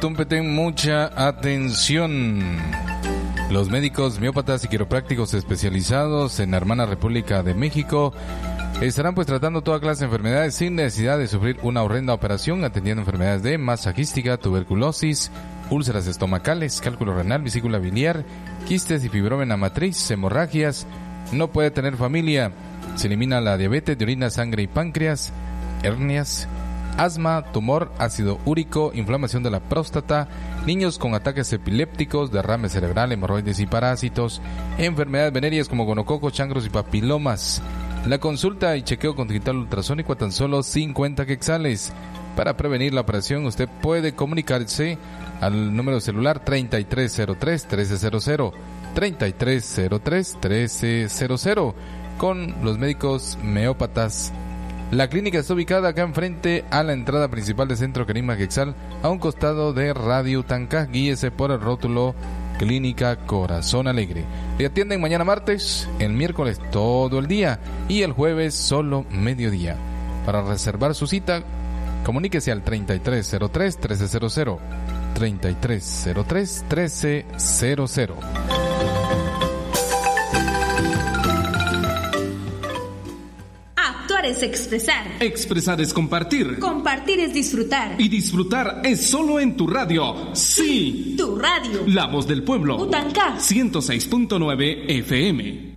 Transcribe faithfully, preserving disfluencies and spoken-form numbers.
Tumpeten, mucha atención. Los médicos miópatas y quiroprácticos especializados en la hermana República de México estarán pues tratando toda clase de enfermedades sin necesidad de sufrir una horrenda operación, atendiendo enfermedades de masajística, tuberculosis, úlceras estomacales, cálculo renal, vesícula biliar, quistes y fibrómena matriz, hemorragias. No puede tener familia. Se elimina la diabetes de orina, sangre y páncreas, hernias, asma, tumor, ácido úrico, inflamación de la próstata, niños con ataques epilépticos, derrame cerebral, hemorroides y parásitos, enfermedades venéreas como gonococos, chancros y papilomas. La consulta y chequeo continental ultrasónico a tan solo cincuenta quetzales. Para prevenir la operación, usted puede comunicarse al número celular treinta y tres cero tres, trece cero cero, treinta y tres cero tres, trece cero cero, con los médicos meópatas. La clínica está ubicada acá enfrente a la entrada principal del Centro Carisma Quetzal, a un costado de Radio Utancá. Guíese por el rótulo Clínica Corazón Alegre. Le atienden mañana martes, el miércoles todo el día y el jueves solo mediodía. Para reservar su cita, comuníquese al treinta y tres cero tres, trece cero cero, treinta y tres cero tres, trece cero cero. Actuar es expresar. Expresar es compartir. Compartir es disfrutar. Y disfrutar es solo en tu radio. Sí. Tu radio. La voz del pueblo. Utancá. ciento seis punto nueve F M.